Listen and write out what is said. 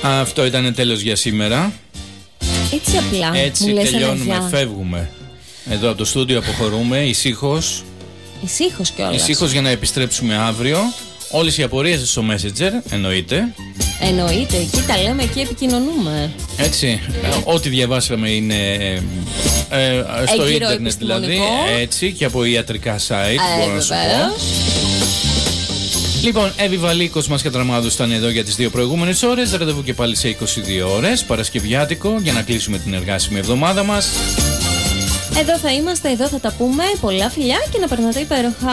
Αυτό ήταν τέλος για σήμερα. Έτσι απλά. Έτσι τελειώνουμε, φεύγουμε. Εδώ από το στούντιο αποχωρούμε, ησύχως. Ησύχως κιόλας. Ησύχως για να επιστρέψουμε αύριο. Όλες οι απορίες στο Messenger, εννοείται. Εννοείται, εκεί τα λέμε, εκεί επικοινωνούμε. Έτσι, ό,τι διαβάσαμε είναι στο ίντερνετ δηλαδή. Έτσι, και από ιατρικά site, μπορώ να σου πω. Λοιπόν, Εύη Βαλίκος, Μάσια Τραμάδου ήταν εδώ για τις 2 προηγούμενες ώρες. Ραντεβού και πάλι σε 22 ώρες, Παρασκευιάτικο, για να κλείσουμε την εργάσιμη εβδομάδα μας. Εδώ θα είμαστε, εδώ θα τα πούμε. Πολλά φιλιά και να περνάτε υπέροχα.